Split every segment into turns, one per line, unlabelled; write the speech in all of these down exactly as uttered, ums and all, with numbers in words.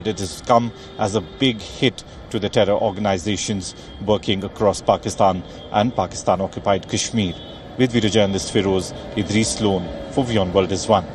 It has come as a big hit to the terror organizations working across Pakistan and Pakistan-occupied Kashmir. With video journalist Feroz Idris Loan for WION World is One.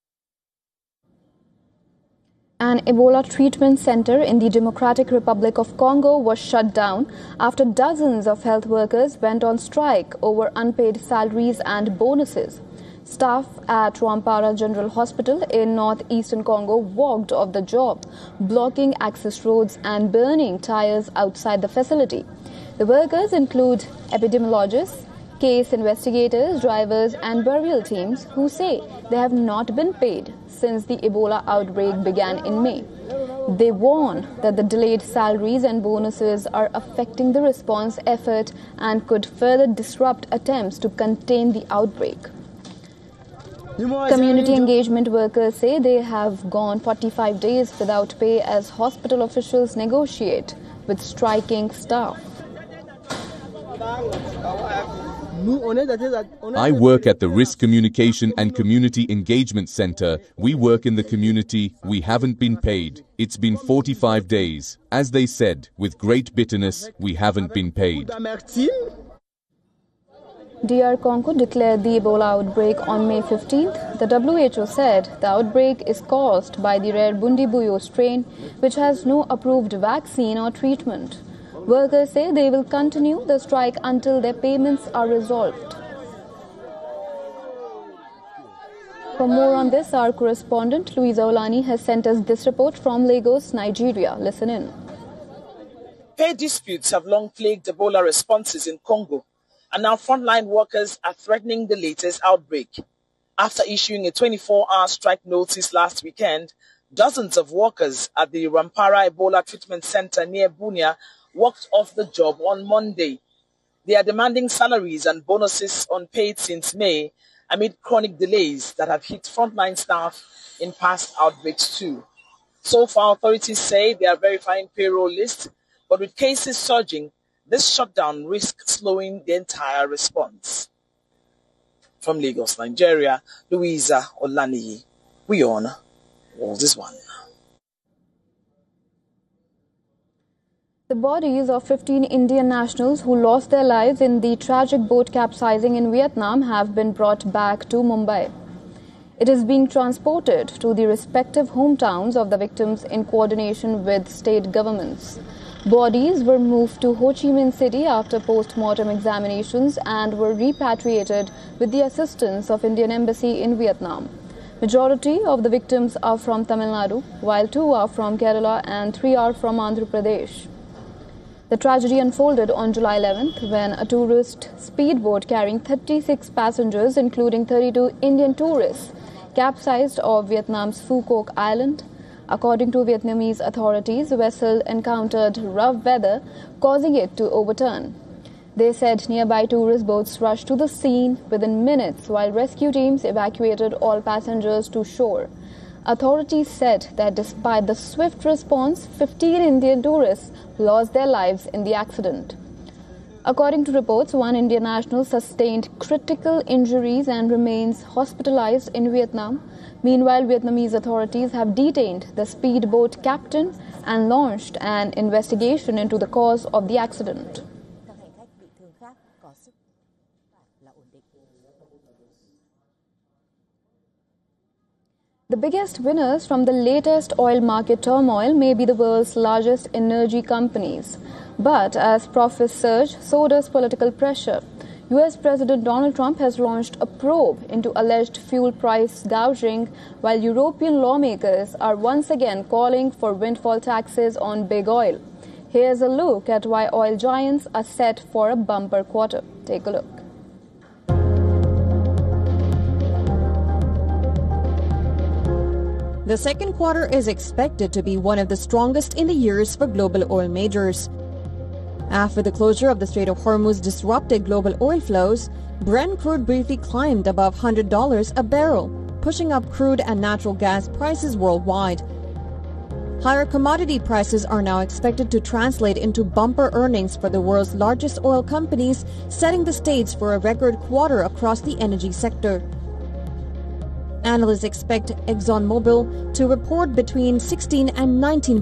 An Ebola treatment center in the Democratic Republic of Congo was shut down after dozens of health workers went on strike over unpaid salaries and bonuses. Staff at Rwampara General Hospital in northeastern Congo walked off the job, blocking access roads and burning tires outside the facility. The workers include epidemiologists, case investigators, drivers and burial teams who say they have not been paid since the Ebola outbreak began in May. They warn that the delayed salaries and bonuses are affecting the response effort and could further disrupt attempts to contain the outbreak. Community engagement workers say they have gone forty-five days without pay as hospital officials negotiate with striking staff.
I work at the Risk Communication and Community Engagement Center. We work in the community. We haven't been paid. It's been forty-five days. As they said, with great bitterness, we haven't been paid.
D R Congo declared the Ebola outbreak on May fifteenth. The W H O said the outbreak is caused by the rare Bundibugyo strain, which has no approved vaccine or treatment. Workers say they will continue the strike until their payments are resolved. For more on this, our correspondent Louisa Olani has sent us this report from Lagos, Nigeria. Listen in.
Pay disputes have long plagued Ebola responses in Congo, and now frontline workers are threatening the latest outbreak. After issuing a twenty-four hour strike notice last weekend, dozens of workers at the Rwampara Ebola Treatment Center near Bunia walked off the job on Monday. They are demanding salaries and bonuses unpaid since May amid chronic delays that have hit frontline staff in past outbreaks too. So far, authorities say they are verifying payroll lists, but with cases surging, this shutdown risks slowing the entire response. From Lagos, Nigeria, Louisa Olani, WION World is One.
The bodies of fifteen Indian nationals who lost their lives in the tragic boat capsizing in Vietnam have been brought back to Mumbai. It is being transported to the respective hometowns of the victims in coordination with state governments. Bodies were moved to Ho Chi Minh City after post-mortem examinations and were repatriated with the assistance of Indian Embassy in Vietnam. Majority of the victims are from Tamil Nadu, while two are from Kerala and three are from Andhra Pradesh. The tragedy unfolded on July eleventh when a tourist speedboat carrying thirty-six passengers, including thirty-two Indian tourists, capsized off Vietnam's Phu Quoc Island. According to Vietnamese authorities, the vessel encountered rough weather, causing it to overturn. They said nearby tourist boats rushed to the scene within minutes while rescue teams evacuated all passengers to shore. Authorities said that despite the swift response, fifteen Indian tourists lost their lives in the accident. According to reports, one Indian national sustained critical injuries and remains hospitalized in Vietnam. Meanwhile, Vietnamese authorities have detained the speedboat captain and launched an investigation into the cause of the accident. The biggest winners from the latest oil market turmoil may be the world's largest energy companies. But as profits surge, so does political pressure. U S President Donald Trump has launched a probe into alleged fuel price gouging, while European lawmakers are once again calling for windfall taxes on big oil. Here's a look at why oil giants are set for a bumper quarter. Take a look.
The second quarter is expected to be one of the strongest in the years for global oil majors. After the closure of the Strait of Hormuz disrupted global oil flows, Brent crude briefly climbed above one hundred dollars a barrel, pushing up crude and natural gas prices worldwide. Higher commodity prices are now expected to translate into bumper earnings for the world's largest oil companies, setting the stage for a record quarter across the energy sector. Analysts expect ExxonMobil to report between sixteen and nineteen